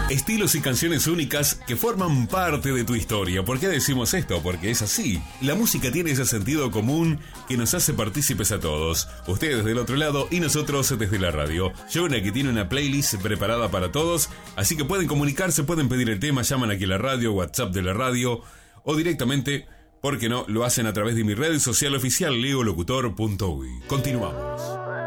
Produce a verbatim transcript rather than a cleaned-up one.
Estilos y canciones únicas que forman parte de tu historia. ¿Por qué decimos esto? Porque es así. La música tiene ese sentido común que nos hace partícipes a todos. Ustedes del otro lado y nosotros desde la radio. Jonah, que tiene una playlist preparada para todos, así que pueden comunicarse, pueden pedir el tema, llaman aquí a la radio, WhatsApp de la radio, o directamente, ¿por qué no?, lo hacen a través de mi red social oficial, leo locutor punto uy. Continuamos.